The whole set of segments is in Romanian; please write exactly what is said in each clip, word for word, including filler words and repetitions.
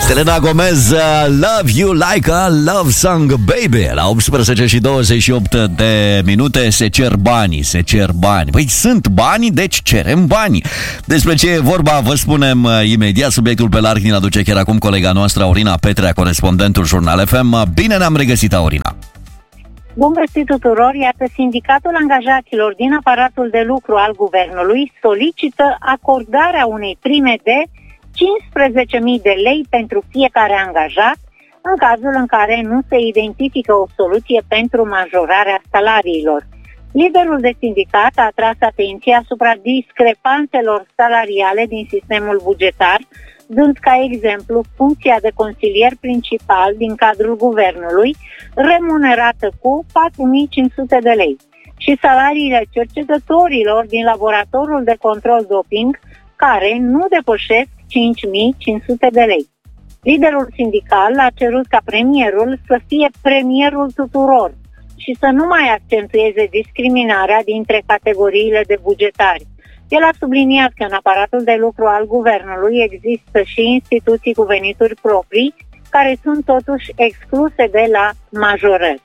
Selena Gomez, uh, Love You Like a Love Song Baby. La optsprezece și douăzeci și opt de minute se cer banii, se cer bani. Păi sunt banii, deci cerem bani. Despre ce e vorba vă spunem uh, imediat. Subiectul pe larg ne aduce chiar acum colega noastră Aurina Petrea, corespondentul Jurnal F M. Bine ne-am regăsit, Aurina. Bun găsit tuturor! Iată, Sindicatul Angajaților din aparatul de lucru al guvernului solicită acordarea unei prime de cincisprezece mii de lei pentru fiecare angajat în cazul în care nu se identifică o soluție pentru majorarea salariilor. Liderul de sindicat a atras atenția asupra discrepanțelor salariale din sistemul bugetar, dând ca exemplu funcția de consilier principal din cadrul guvernului, remunerată cu patru mii cinci sute de lei, și salariile cercetătorilor din laboratorul de control doping, care nu depășesc cinci mii cinci sute de lei. Liderul sindical a cerut ca premierul să fie premierul tuturor și să nu mai accentueze discriminarea dintre categoriile de bugetari. El a subliniat că în aparatul de lucru al guvernului există și instituții cu venituri proprii care sunt totuși excluse de la majorări.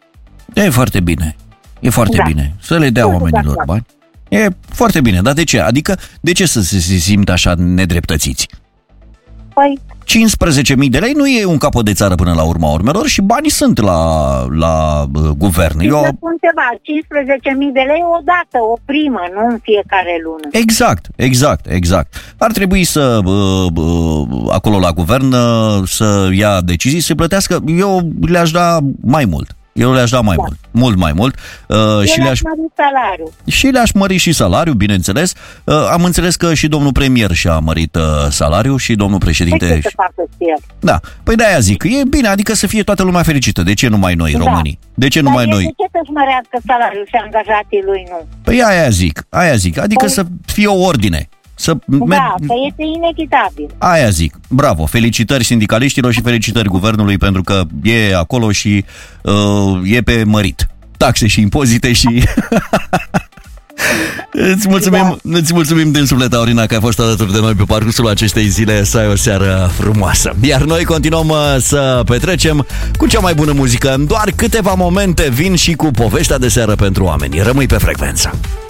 E foarte bine, e foarte da. bine să le dea foarte oamenilor bani. E foarte bine, dar de ce? Adică de ce să se simtă așa nedreptățiți? Păi, cincisprezece mii de lei nu e un capăt de țară până la urma urmelor și banii sunt la, la uh, guvern. Eu spun ceva, cincisprezece mii de lei odată, o primă, nu în fiecare lună. Exact, exact, exact. Ar trebui să, uh, uh, acolo la guvern, uh, să ia decizii, să plătească. Eu le-aș da mai mult. Eu le-aș da mai da. mult, mult mai mult. Uh, și le-aș mări salariul. Și le-aș mări și salariul, bineînțeles. Uh, am înțeles că și domnul premier și-a mărit uh, salariul și domnul președinte... De ce să facă el? Da, păi de-aia zic, e bine, adică să fie toată lumea fericită. De ce numai noi, da. românii? De ce Dar numai noi? De ce să-și mărească salariul și angajații lui nu? Păi aia zic, aia zic, adică păi... să fie o ordine. Să da, că este inechitabil. Aia zic, bravo, felicitări sindicaliștilor și felicitări guvernului pentru că e acolo și uh, e pe mărit taxe și impozite și... Îți mulțumim, da. îți mulțumim din suflet, Aurina, că ai fost alături de noi pe parcursul acestei zile. Să ai o seară frumoasă. Iar noi continuăm să petrecem cu cea mai bună muzică. În doar câteva momente vin și cu povestea de seară pentru oameni. Rămâi pe frecvență.